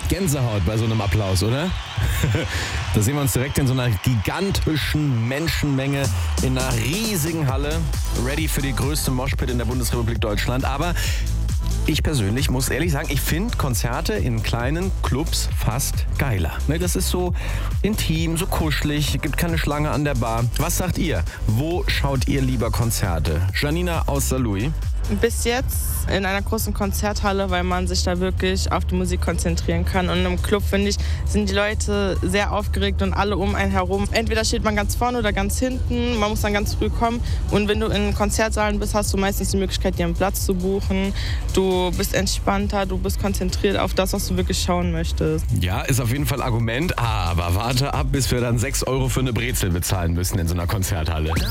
Gänsehaut bei so einem Applaus, oder? Da sehen wir uns direkt in so einer gigantischen Menschenmenge in einer riesigen Halle. Ready für die größte Moshpit in der Bundesrepublik Deutschland. Aber ich persönlich muss ehrlich sagen, ich finde Konzerte in kleinen Clubs fast geiler. Das ist so intim, so kuschelig, gibt keine Schlange an der Bar. Was sagt ihr? Wo schaut ihr lieber Konzerte? Janina aus Saarlouis. Bis jetzt in einer großen Konzerthalle, weil man sich da wirklich auf die Musik konzentrieren kann. Und im Club, finde ich, sind die Leute sehr aufgeregt und alle um einen herum. Entweder steht man ganz vorne oder ganz hinten, man muss dann ganz früh kommen. Und wenn du in Konzertsaalen bist, hast du meistens die Möglichkeit, dir einen Platz zu buchen. Du bist entspannter, du bist konzentriert auf das, was du wirklich schauen möchtest. Ja, ist auf jeden Fall Argument, aber warte ab, bis wir dann 6 € für eine Brezel bezahlen müssen in so einer Konzerthalle.